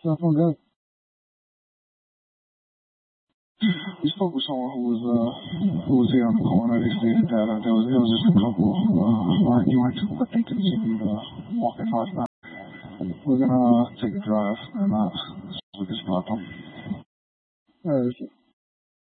Stuff all good. We spoke with someone who was here on the corner. They stated that there was just a couple arguing. What they could see walking past now. We're gonna take a drive and we can start them.